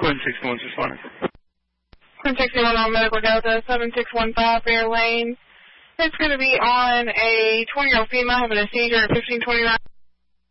Quinn 61's responding. Quinn 61 on Medical Delta 7615 Fair Lane. It's going to be on a 20-year-old female having a seizure at 1529.